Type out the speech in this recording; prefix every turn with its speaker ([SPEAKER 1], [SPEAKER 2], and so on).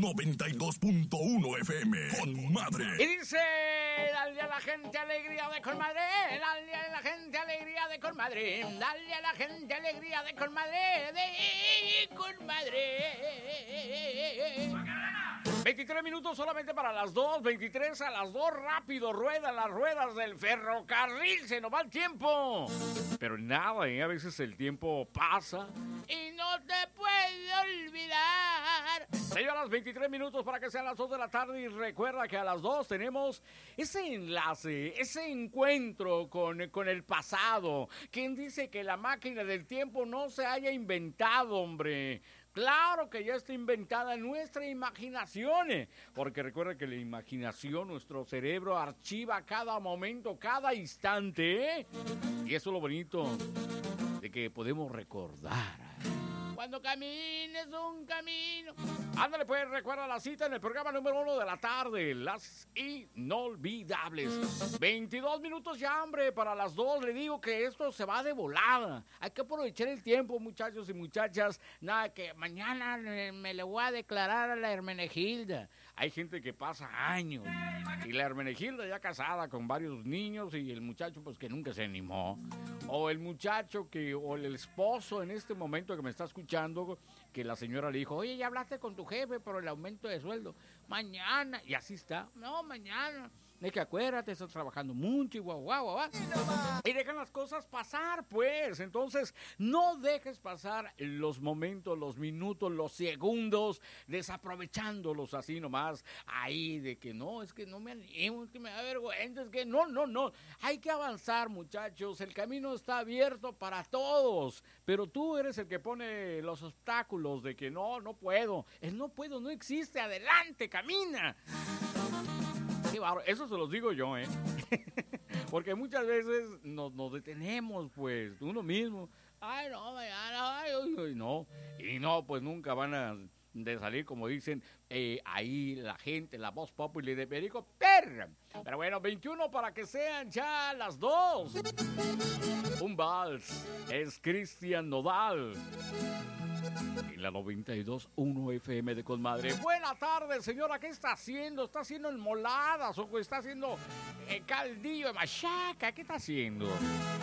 [SPEAKER 1] 92.1 FM. Con madre.
[SPEAKER 2] Y dice, dale a la gente alegría de Colmadre, dale a la gente alegría de Colmadre, dale a la gente alegría de Colmadre, de Colmadre. 23 minutos solamente para las 2, 23 a las 2, rápido, ruedan las ruedas del ferrocarril, se nos va el tiempo. Pero nada, a veces el tiempo pasa y no te puede olvidar. Señoras, 23 minutos para que sean las 2 de la tarde y recuerda que a las 2 tenemos ese enlace, ese encuentro con el pasado. ¿Quién dice que la máquina del tiempo no se haya inventado, hombre? Claro que ya está inventada en nuestra imaginación, porque recuerda que la imaginación, nuestro cerebro archiva cada momento, cada instante, y eso es lo bonito de que podemos recordar. Cuando camines un camino. Ándale, pues, recuerda la cita en el programa número 1 de la tarde, Las Inolvidables. 22 minutos ya, hombre, para las 2. Le digo que esto se va de volada. Hay que aprovechar el tiempo, muchachos y muchachas. Nada, que mañana me le voy a declarar a la Hermenegilda. Hay gente que pasa años. Y la Hermenegilda ya casada con varios niños y el muchacho, pues, que nunca se animó. O el muchacho o el esposo en este momento que me está escuchando, que la señora le dijo, oye, ya hablaste con tu jefe por el aumento de sueldo. Mañana. Y así está. No, mañana. Es que acuérdate, estás trabajando mucho y guau. Y dejan las cosas pasar, pues. Entonces, no dejes pasar los momentos, los minutos, los segundos, desaprovechándolos así nomás. Ahí de que no, es que no me animo, es que me da vergüenza, es que no. Hay que avanzar, muchachos. El camino está abierto para todos. Pero tú eres el que pone los obstáculos de que no puedo. El no puedo no existe. Adelante, camina. Eso se los digo yo, porque muchas veces nos detenemos, pues, uno mismo. Ay, no, mañana, ay, no. Y no, pues nunca van a de salir, como dicen, ahí la gente, la voz popular de Perico Perra. Pero bueno, 21 para que sean ya las 2. Un vals es Cristian Nodal. En la 92.1 FM de Conmadre. Buena tarde, señora. ¿Qué está haciendo? ¿Está haciendo enmoladas o está haciendo caldillo de machaca? ¿Qué está haciendo?